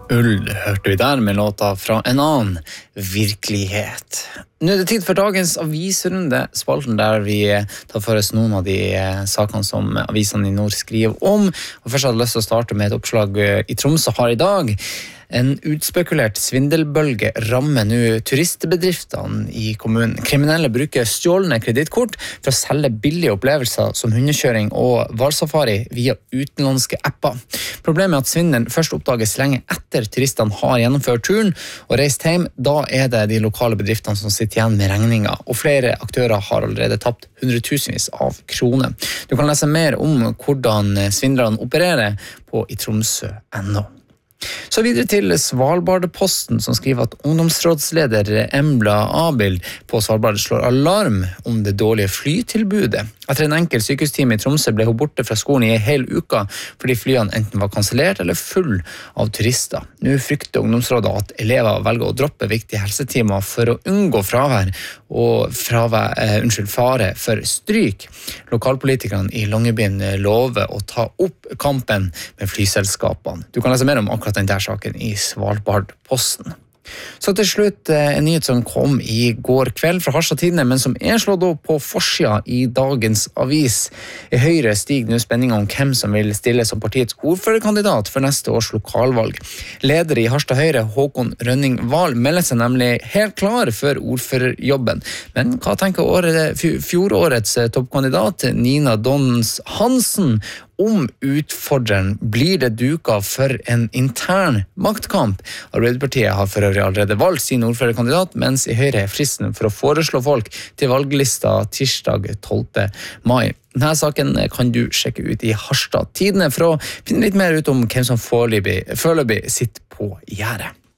Ull hørte vi der med låta fra en annen virkelighet. Nå det tid for dagens avisrunde, spalten der vi tar for oss noen av de sakene som avisene i nord skriver om. Og først hadde jeg lyst til å starte med et oppslag i Tromsø har i dag. En utspekulert svindelbølge rammer nå turistbedriftene i kommunen. Kriminelle bruker stjålne kredittkort for å selge billige opplevelser som hundekjøring og hvalsafari via utenlandske apper. Problemet er at svindelen først oppdages lenge etter turistene har gjennomført turen og reist hjem. Da er det de lokale bedriftene som sitter igjen med regninger, og flere aktører har allerede tapt hundretusenvis av kroner. Du kan lese mer om hvordan svindlerne opererer på itromsø.no. Så videre til Svalbardposten, som skriver at ungdomsrådsleder Embla Abil på Svalbard slår alarm om det dårlige flytilbudet. Etter en enkel sykehustime i Tromsø ble hun borte fra skolen i en hel uke fordi flyene enten var kansellert eller full av turister. Nå frykter ungdomsrådet at elever velger å droppe viktige helsetimer for å unngå fravær og fare for stryk. Lokalpolitikerne i Longyearbyen lover å ta opp kampen med flyselskapene. Du kan lese mer om akkurat denne saken i Svalbardposten. Så til slutt en nyhet som kom i går kveld fra Harstad Tidende, men som slått opp på forsida i dagens avis. I Høyre stiger nå spenningen om hvem som vil stille som partiets ordførerkandidat for neste års lokalvalg. Leder i Harstad Høyre, Håkon Rønning Wahl, melder seg nemlig helt klar for ordførerjobben. Men hva tenker fjorårets toppkandidat Nina Dons Hansen om utfordreren? Blir det duket for en intern maktkamp? Arbeiderpartiet har for øvrig allerede valgt sin ordførerkandidat, mens i Høyre er fristen for å foreslå folk til valglista tirsdag 12. mai. Denne saken kan du sjekke ut i Harstad Tidende for å finne litt mer ut om hvem som foreløpig sitter på gjerdet.